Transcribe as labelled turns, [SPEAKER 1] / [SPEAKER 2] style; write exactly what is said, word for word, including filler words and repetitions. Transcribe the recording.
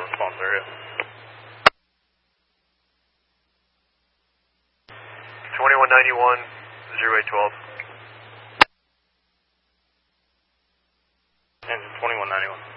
[SPEAKER 1] response area.
[SPEAKER 2] twenty-one ninety-one, zero eight twelve.
[SPEAKER 1] Engine twenty-one ninety-one.